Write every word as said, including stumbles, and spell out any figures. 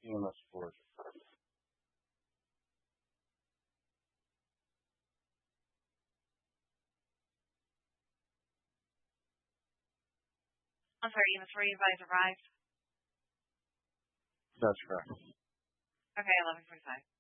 E M S support. I'm sorry, E M S four, you guys arrived? That's correct. Okay, eleven forty-five.